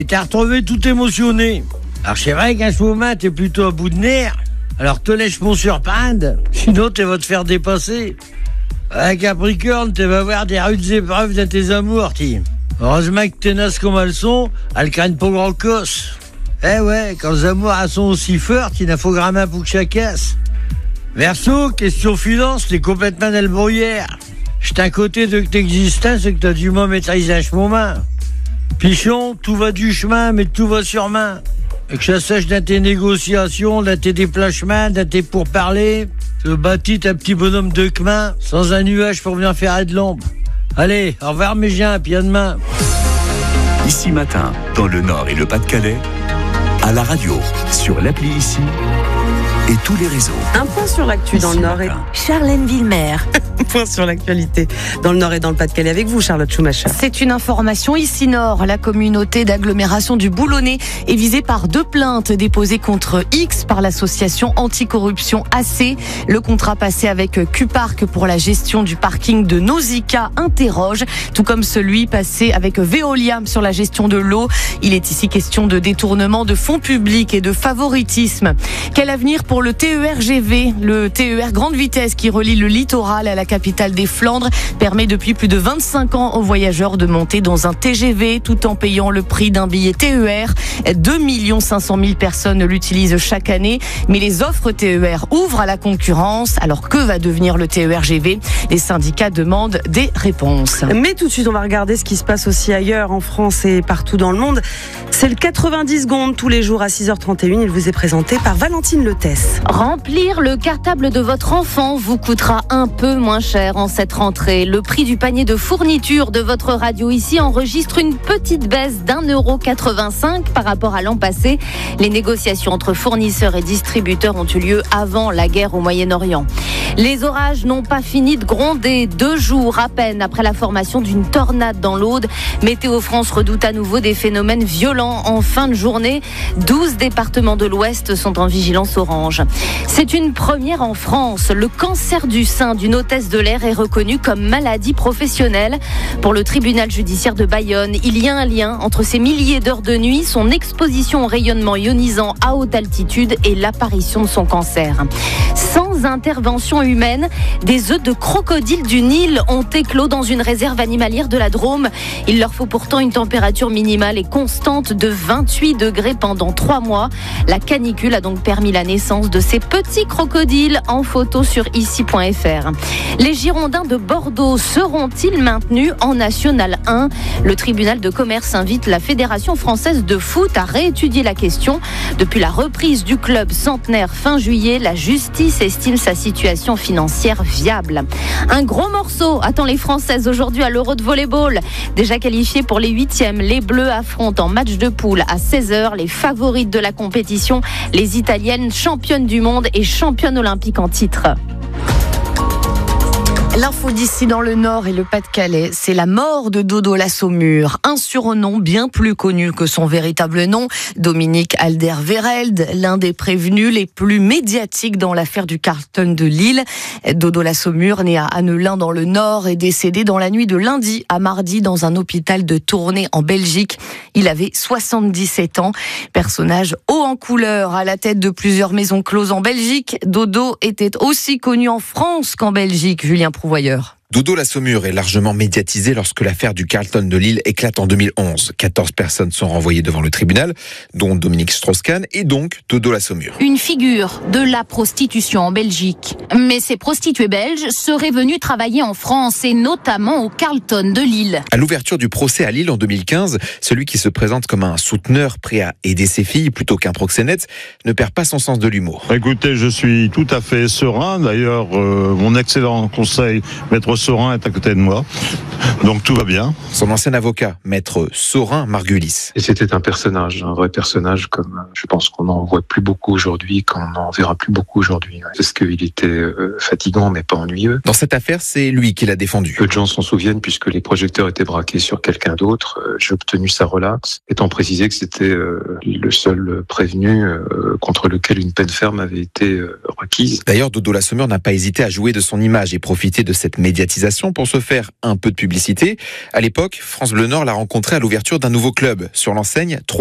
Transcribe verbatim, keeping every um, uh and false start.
Et t'as retrouvé tout émotionné. Alors c'est vrai qu'à ce moment, t'es plutôt à bout de nerfs. Alors te laisse mon surprendre, sinon tu vas te faire dépasser. À Capricorne, tu vas voir des rudes épreuves de tes amours, Tim. Heureusement que t'es naze comme elles sont, elles craignent pas grand cosse. Eh ouais, quand les amours elles sont aussi fortes, il en faut grammer pour que ça casse. Verseau, question finance, t'es complètement dans le brouillard. J'étais à côté de t'existence et que t'as du mal maîtriser à ce moment. Pichon, tout va du chemin, mais tout va sur main. Et que ça sèche dans tes négociations, dans tes déplacements, dans tes pourparlers. Tu bâtis ta petit bonhomme de Kmin, sans un nuage pour venir faire de l'ombre. Allez, au revoir mes gens, puis à demain. Ici Matin, dans le Nord et le Pas-de-Calais, à la radio, sur l'appli Ici et tous les réseaux. Un point sur l'actu dans le Nord et Charlène Villemer. un point sur l'actualité dans le Nord et dans le Pas-de-Calais avec vous, Charlotte Schumacher. C'est une information ici Nord. La communauté d'agglomération du Boulonnais est visée par deux plaintes déposées contre X par l'association anticorruption A C. Le contrat passé avec Q-Park pour la gestion du parking de Nausicaa interroge, tout comme celui passé avec Veolia sur la gestion de l'eau. Il est ici question de détournement de fonds publics et de favoritisme. Quel avenir pour le T E R G V? Le T E R grande vitesse qui relie le littoral à la capitale des Flandres permet depuis plus de vingt-cinq ans aux voyageurs de monter dans un T G V tout en payant le prix d'un billet T E R. deux millions cinq cent mille personnes l'utilisent chaque année, mais les offres T E R ouvrent à la concurrence. Alors que va devenir le T E R G V? Les syndicats demandent des réponses. Mais tout de suite, on va regarder ce qui se passe aussi ailleurs en France et partout dans le monde. C'est le quatre-vingt-dix secondes tous les jours à six heures trente et une. Il vous est présenté par Valentine Letesse. Remplir le cartable de votre enfant vous coûtera un peu moins cher en cette rentrée. Le prix du panier de fourniture de votre radio ici enregistre une petite baisse d'un euro quatre-vingt-cinq par rapport à l'an passé. Les négociations entre fournisseurs et distributeurs ont eu lieu avant la guerre au Moyen-Orient. Les orages n'ont pas fini de gronder. Deux jours à peine après la formation d'une tornade dans l'Aude, Météo France redoute à nouveau des phénomènes violents en fin de journée. douze départements de l'Ouest sont en vigilance orange. C'est une première en France. Le cancer du sein d'une hôtesse de l'air est reconnu comme maladie professionnelle. Pour le tribunal judiciaire de Bayonne, il y a un lien entre ces milliers d'heures de nuit, son exposition au rayonnement ionisant à haute altitude et l'apparition de son cancer. Sans intervention humaine, des œufs de crocodile du Nil ont éclos dans une réserve animalière de la Drôme. Il leur faut pourtant une température minimale et constante de vingt-huit degrés pendant trois mois. La canicule a donc permis la naissance de ces petits crocodiles en photo sur ici point f r. Les Girondins de Bordeaux seront-ils maintenus en National un? Le tribunal de commerce invite la Fédération française de foot à réétudier la question. Depuis la reprise du club centenaire fin juillet, la justice estime sa situation financière viable. Un gros morceau attend les Françaises aujourd'hui à l'Euro de volleyball. Déjà qualifiés pour les huitièmes, les Bleus affrontent en match de poule à seize heures les favorites de la compétition, les Italiennes championnes du monde et championnes olympiques en titre. L'info d'ici dans le Nord et le Pas-de-Calais, c'est la mort de Dodo la Saumure, un surnom bien plus connu que son véritable nom, Dominique Alderweireld, l'un des prévenus les plus médiatiques dans l'affaire du Carlton de Lille. Dodo la Saumure, né à Annelin dans le Nord, est décédé dans la nuit de lundi à mardi dans un hôpital de Tournai en Belgique. Il avait soixante-dix-sept ans. Personnage haut en couleur à la tête de plusieurs maisons closes en Belgique, Dodo était aussi connu en France qu'en Belgique, Julien Prouvoyeur. Dodo la Saumure est largement médiatisé lorsque l'affaire du Carlton de Lille éclate en deux mille onze. quatorze personnes sont renvoyées devant le tribunal, dont Dominique Strauss-Kahn et donc Dodo la Saumure. Une figure de la prostitution en Belgique. Mais ces prostituées belges seraient venues travailler en France et notamment au Carlton de Lille. À l'ouverture du procès à Lille en deux mille quinze, celui qui se présente comme un souteneur prêt à aider ses filles plutôt qu'un proxénète ne perd pas son sens de l'humour. Écoutez, je suis tout à fait serein. D'ailleurs, euh, mon excellent conseil, maître Saurin est à côté de moi, donc tout va bien. Son ancien avocat, maître Saurin Margulis. Et c'était un personnage, un vrai personnage, comme je pense qu'on n'en voit plus beaucoup aujourd'hui, qu'on n'en verra plus beaucoup aujourd'hui. Parce qu'il était euh, fatigant, mais pas ennuyeux. Dans cette affaire, c'est lui qui l'a défendu. Peu de gens s'en souviennent, puisque les projecteurs étaient braqués sur quelqu'un d'autre. Euh, j'ai obtenu sa relaxe, étant précisé que c'était euh, le seul prévenu euh, contre lequel une peine ferme avait été euh, requise. D'ailleurs, Dodo la Saumure n'a pas hésité à jouer de son image et profiter de cette médiatisation médiatisation pour se faire un peu de publicité. À l'époque, France Bleu Nord l'a rencontré à l'ouverture d'un nouveau club sur l'enseigne